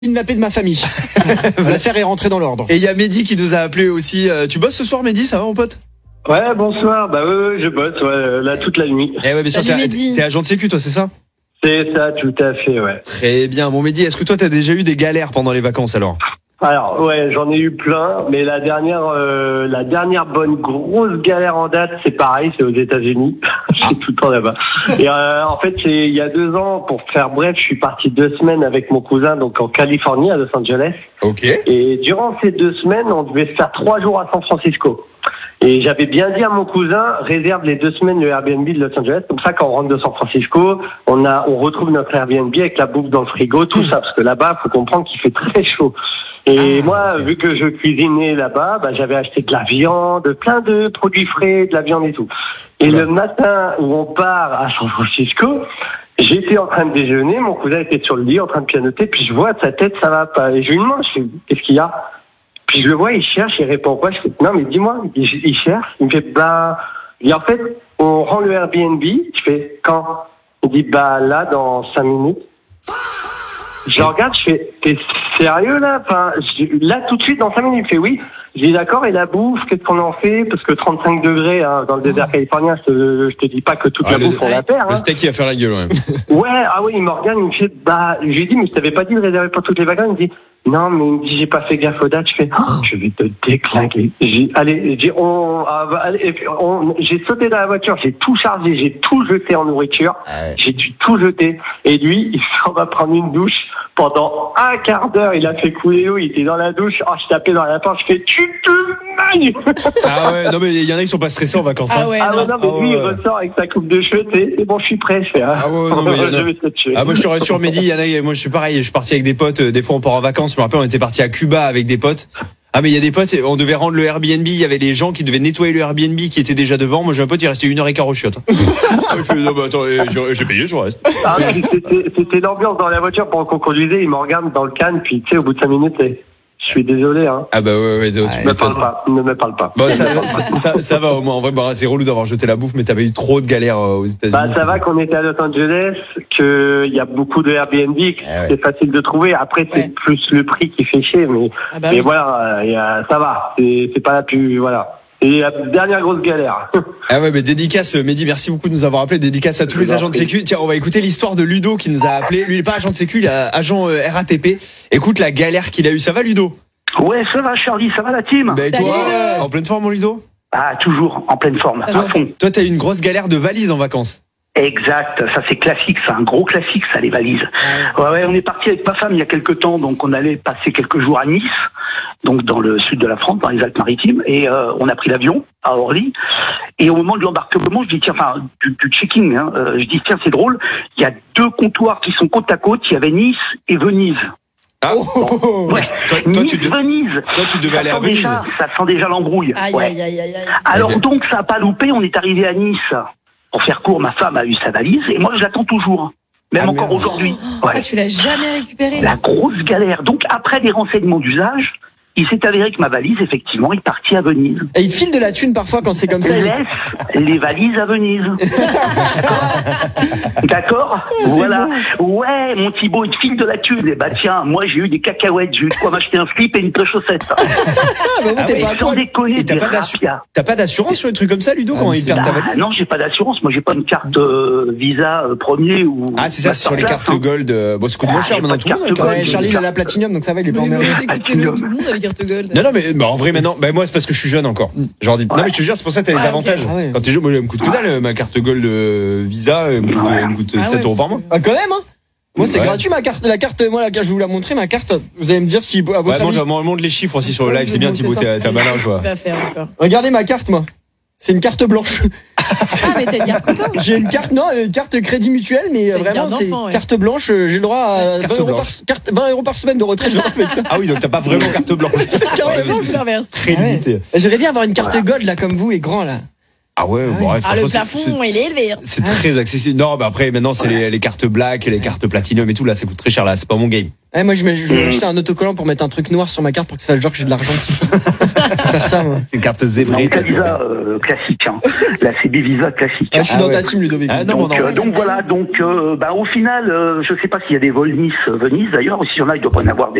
kidnappé de ma famille. L'affaire est rentrée dans l'ordre. Et il y a Mehdi qui nous a appelé aussi. Tu bosses ce soir, Mehdi, ça va mon pote? Ouais, bonsoir. Bah ouais, je bosse là toute la nuit. Eh ouais, bien sûr, t'es agent de sécu, toi, c'est ça? C'est ça, tout à fait, ouais. Très bien. Bon, Mehdi, est-ce que toi, t'as déjà eu des galères pendant les vacances alors? Alors ouais, j'en ai eu plein, mais la dernière bonne grosse galère en date, c'est pareil, c'est aux États-Unis. Je suis tout le temps là-bas. Et en fait, c'est il y a 2 ans, pour faire bref, je suis parti 2 semaines avec mon cousin, donc en Californie, à Los Angeles. Ok. Et durant ces 2 semaines, on devait faire 3 jours à San Francisco. Et j'avais bien dit à mon cousin, réserve les 2 semaines le Airbnb de Los Angeles. Comme ça, quand on rentre de San Francisco, on retrouve notre Airbnb avec la bouffe dans le frigo, tout ça. Parce que là-bas, faut comprendre qu'il fait très chaud. Et moi, vu que je cuisinais là-bas, j'avais acheté de la viande, plein de produits frais, de la viande et tout. Et le matin où on part à San Francisco, j'étais en train de déjeuner, mon cousin était sur le lit en train de pianoter, puis je vois sa tête, ça va pas. Et je lui demande, qu'est-ce qu'il y a? Puis je le vois, il cherche, il répond quoi? Je fais, non mais dis-moi, il cherche. Il me fait, et en fait, on rend le Airbnb. Je fais, quand? Il dit, là, dans 5 minutes. Je le regarde, je fais, t'es sérieux là? Là tout de suite dans 5 minutes, il fait oui. Je dis d'accord, et la bouffe, qu'est-ce qu'on en fait? Parce que 35 degrés dans le désert californien, je te dis pas que toute la bouffe on la perd. Le steak il va faire la gueule, ouais. Ouais, il me regarde, il me fait, je lui ai dit, mais je t'avais pas dit de réserver pour toutes les vacances. Il me dit, non, mais il me dit, j'ai pas fait gaffe aux dates. Je fais, je vais te déclinguer. J'ai sauté dans la voiture, j'ai tout chargé, j'ai tout jeté en nourriture, j'ai dû tout jeter. Et lui, il s'en va prendre une douche. Pendant un quart d'heure, il a fait couler l'eau, il était dans la douche. Je tapais dans la porte, je fais, tu te manges! Ah ouais, non, mais il y en a qui sont pas stressés en vacances. Non, mais lui, il ressort avec sa coupe de cheveux, c'est bon, je suis prêt, je fais, non, mais moi, je te rassure, Mehdi, moi, je suis pareil, je suis parti avec des potes, des fois, on part en vacances, je me rappelle, on était parti à Cuba avec des potes. Ah, mais il y a des potes, on devait rendre le Airbnb, il y avait des gens qui devaient nettoyer le Airbnb qui étaient déjà devant. Moi, j'ai un pote, il restait 1h15 au chiottes. Je fais, non, attends, j'ai payé, je reste. C'était l'ambiance dans la voiture pendant qu'on conduisait, il me regarde dans le canne, puis, tu sais, au bout de 5 minutes, je suis désolé, hein. Ah ouais, ne me parle pas. Bon, ça va au moins. En vrai, c'est relou d'avoir jeté la bouffe, mais t'avais eu trop de galères aux États-Unis. Ça va qu'on était à Los Angeles, qu'il y a beaucoup de Airbnb, c'est facile de trouver. Après, c'est plus le prix qui fait chier, mais voilà, ça va. C'est pas la plus, voilà. Et la dernière grosse galère. Ah ouais, mais dédicace, Mehdi, merci beaucoup de nous avoir appelé. Dédicace à tous les agents de sécu. Tiens, on va écouter l'histoire de Ludo qui nous a appelé. Lui, il est pas agent de sécu, il est agent RATP. Écoute la galère qu'il a eue. Ça va, Ludo? Ouais, ça va, Charlie, ça va la team? Et toi, en pleine forme, mon Ludo? Toujours en pleine forme. Toi, t'as eu une grosse galère de valise en vacances. Exact, ça c'est classique, c'est un gros classique ça, les valises. Ouais, on est parti avec ma femme il y a quelques temps, donc on allait passer quelques jours à Nice, donc dans le sud de la France, dans les Alpes-Maritimes, et on a pris l'avion à Orly, et au moment de l'embarquement, je dis tiens, du checking, je dis tiens c'est drôle, il y a 2 comptoirs qui sont côte à côte, il y avait Nice et Venise. Ah ouais. Venise. Toi, tu devais aller à Venise. Ça sent déjà l'embrouille. Aïe. Alors donc ça a pas loupé, on est arrivé à Nice. Pour faire court, ma femme a eu sa valise et moi je l'attends toujours, même encore aujourd'hui. Tu l'as jamais récupérée? La grosse galère. Donc après des renseignements d'usage, il s'est avéré que ma valise, effectivement, est partie à Venise. Et il file de la thune parfois quand c'est comme ça. Laisse les valises à Venise. D'accord. Voilà. Ouais, mon Thibaut, il te file de la thune. Et tiens, moi j'ai eu des cacahuètes, j'ai eu de quoi m'acheter un slip et une paire de chaussettes. Sans déconner. T'as pas d'assurance sur les trucs comme ça, Ludo, quand il perd ta valise? Non, j'ai pas d'assurance. Moi, j'ai pas une carte Visa premier ou. Ah, c'est ça, c'est sur les cartes Gold. Bon, ça coûte moins cher maintenant, tout le monde. Charlie, il a la Platinum, donc ça va, il est pas emmerdé. Écoutez-le, tout le monde a les cartes Gold. Non, mais en vrai, maintenant, moi, c'est parce que je suis jeune encore. Genre, non, mais je te jure, c'est pour ça que t'as des avantages. Quand t'es jeune, moi, elle me coûte que dalle, ma carte Gold Visa, elle me coûte 7 € par mois. Ah, quand même, hein? Moi, c'est gratuit, ma carte. La carte, moi, je vais vous la montrer, ma carte. Vous allez me dire si, à votre avis. Moi, montre les chiffres aussi sur le live, c'est bien, Thibaut, t'as malin, je vois. Regardez ma carte, moi. C'est une carte blanche. Mais t'as une carte auto? J'ai une carte crédit mutuel, mais vraiment, c'est carte blanche. J'ai le droit à 20 € par semaine de retraite. Avec ça. Ah oui, donc t'as pas vraiment carte blanche. C'est carrément très limité. J'aimerais bien avoir une carte Gold, là, comme vous, et grand, là. Ah ouais, bon, le plafond, il est élevé. C'est très accessible. Non, bah après, maintenant, c'est les cartes black, les cartes platinum et tout. Là, ça coûte très cher. Là, c'est pas mon game. Ouais, moi, je vais acheter un autocollant pour mettre un truc noir sur ma carte pour que ça fasse genre que j'ai de l'argent. Faire ça, moi. C'est une carte zébrée. C'est Visa classique. Hein. Là, c'est des visas classiques. Je suis dans ta team, Ludovic. Donc voilà. Donc, au final, je sais pas s'il y a des vols Nice-Venise d'ailleurs. Ou s'il y en a, il doit pas en avoir.